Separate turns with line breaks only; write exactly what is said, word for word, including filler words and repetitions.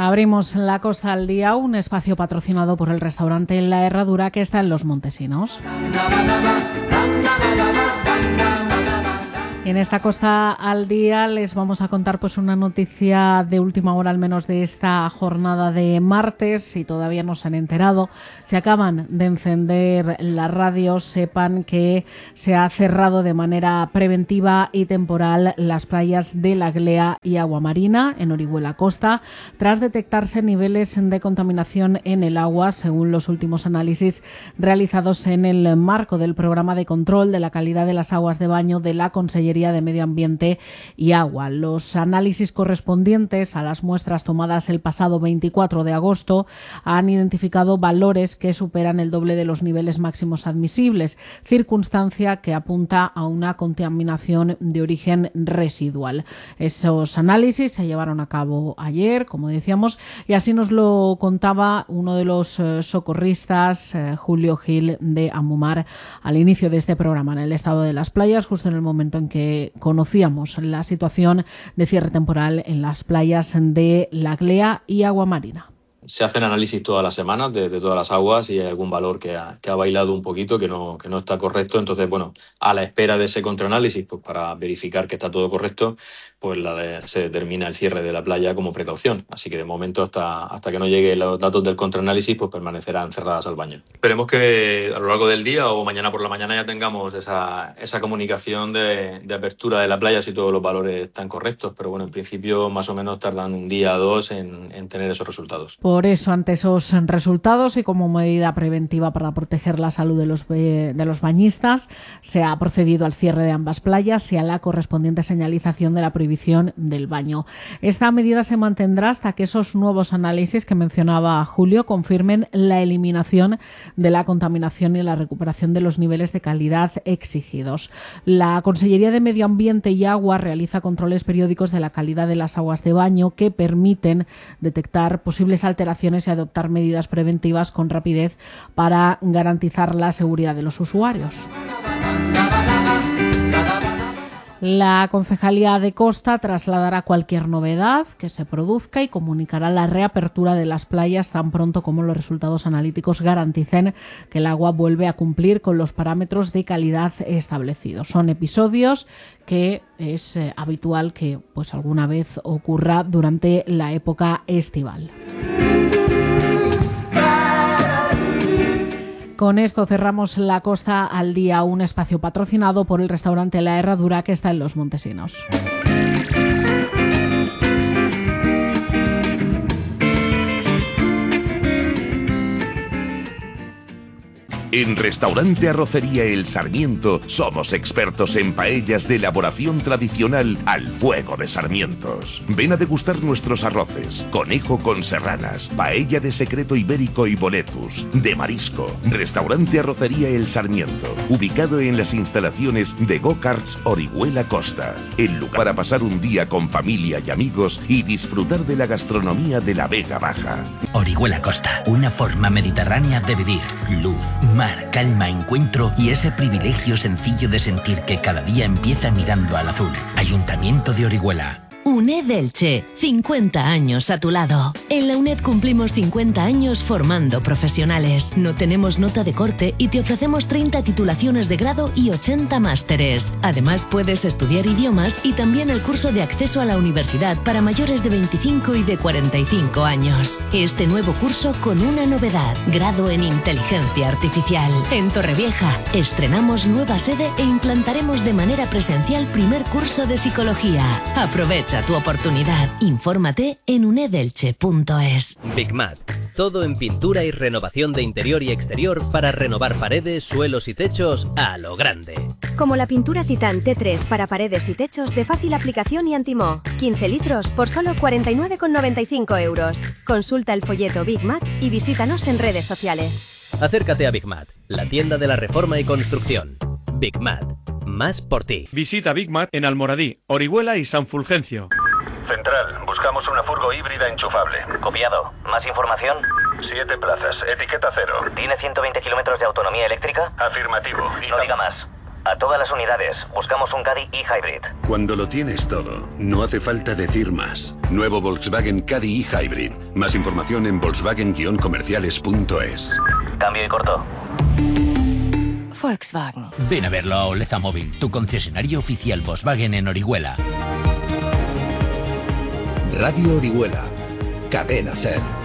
Abrimos La Costa al Día, un espacio patrocinado por el restaurante La Herradura que está en Los Montesinos. En esta Costa al Día les vamos a contar pues una noticia de última hora, al menos de esta jornada de martes. Si todavía no se han enterado, si acaban de encender la radio, sepan que se ha cerrado de manera preventiva y temporal las playas de La Glea y Aguamarina en Orihuela Costa, tras detectarse niveles de contaminación en el agua, según los últimos análisis realizados en el marco del programa de control de la calidad de las aguas de baño de la Consellería de Medio Ambiente y Agua. Los análisis correspondientes a las muestras tomadas el pasado veinticuatro de agosto han identificado valores que superan el doble de los niveles máximos admisibles, circunstancia que apunta a una contaminación de origen residual. Esos análisis se llevaron a cabo ayer, como decíamos, y así nos lo contaba uno de los eh, socorristas, eh, Julio Gil de Amumar, al inicio de este programa en el estado de las playas, justo en el momento en que conocíamos la situación de cierre temporal en las playas de La Glea y Aguamarina.
Se hacen análisis todas las semanas de, de todas las aguas y hay algún valor que ha, que ha bailado un poquito, que no, que no está correcto. Entonces, bueno, a la espera de ese contraanálisis, pues para verificar que está todo correcto, pues la de, se determina el cierre de la playa como precaución. Así que de momento, hasta, hasta que no lleguen los datos del contraanálisis, pues permanecerán cerradas al baño. Esperemos que a lo largo del día o mañana por la mañana ya tengamos esa, esa comunicación de, de apertura de la playa si todos los valores están correctos. Pero bueno, en principio más o menos tardan un día o dos en, en tener esos resultados.
Por eso, ante esos resultados y como medida preventiva para proteger la salud de los, de los bañistas, se ha procedido al cierre de ambas playas y a la correspondiente señalización de la prohibición del baño. Esta medida se mantendrá hasta que esos nuevos análisis que mencionaba Julio confirmen la eliminación de la contaminación y la recuperación de los niveles de calidad exigidos. La Consellería de Medio Ambiente y Agua realiza controles periódicos de la calidad de las aguas de baño que permiten detectar posibles alteraciones y adoptar medidas preventivas con rapidez para garantizar la seguridad de los usuarios. La Concejalía de Costa trasladará cualquier novedad que se produzca y comunicará la reapertura de las playas tan pronto como los resultados analíticos garanticen que el agua vuelve a cumplir con los parámetros de calidad establecidos. Son episodios que es eh, habitual que pues alguna vez ocurra durante la época estival. Con esto cerramos La Costa al Día, un espacio patrocinado por el restaurante La Herradura que está en Los Montesinos.
En Restaurante Arrocería El Sarmiento somos expertos en paellas de elaboración tradicional al fuego de sarmientos. Ven a degustar nuestros arroces, conejo con serranas, paella de secreto ibérico y boletus, de marisco. Restaurante Arrocería El Sarmiento, ubicado en las instalaciones de Go-Karts Orihuela Costa. El lugar para pasar un día con familia y amigos y disfrutar de la gastronomía de la Vega Baja.
Orihuela Costa, una forma mediterránea de vivir. Luz, mar, calma, encuentro y ese privilegio sencillo de sentir que cada día empieza mirando al azul. Ayuntamiento de Orihuela.
UNED Elche, cincuenta años a tu lado. En la UNED cumplimos cincuenta años formando profesionales. No tenemos nota de corte y te ofrecemos treinta titulaciones de grado y ochenta másteres. Además puedes estudiar idiomas y también el curso de acceso a la universidad para mayores de veinticinco y de cuarenta y cinco años. Este nuevo curso con una novedad, grado en inteligencia artificial. En Torrevieja estrenamos nueva sede e implantaremos de manera presencial primer curso de psicología. Aprovecha tu oportunidad. Infórmate en unedelche punto es.
Bigmat. Todo en pintura y renovación de interior y exterior para renovar paredes, suelos y techos a lo grande.
Como la pintura Titán T tres para paredes y techos de fácil aplicación y antimoho. quince litros por solo cuarenta y nueve con noventa y cinco euros. Consulta el folleto Bigmat y visítanos en redes sociales.
Acércate a Bigmat, la tienda de la reforma y construcción. Bigmat. Más por ti.
Visita Bigmat en Almoradí, Orihuela y San Fulgencio.
Central, buscamos una furgo híbrida enchufable.
Copiado. ¿Más información?
Siete plazas, etiqueta cero.
¿Tiene ciento veinte kilómetros de autonomía eléctrica?
Afirmativo.
Y no diga más. A todas las unidades, buscamos un Caddy e-Hybrid.
Cuando lo tienes todo, no hace falta decir más. Nuevo Volkswagen Caddy e-Hybrid. Más información en volkswagen guion comerciales punto es.
Cambio y corto.
Volkswagen. Ven a verlo a Oleza Móvil, tu concesionario oficial Volkswagen en Orihuela.
Radio Orihuela. Cadena Ser.